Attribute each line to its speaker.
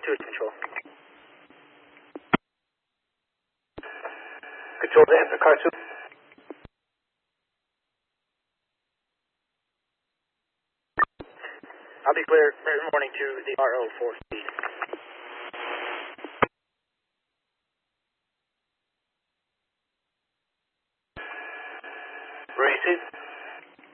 Speaker 1: to control. Control to enter car 2. I'll be clear morning to the RO 4 speed. Racing.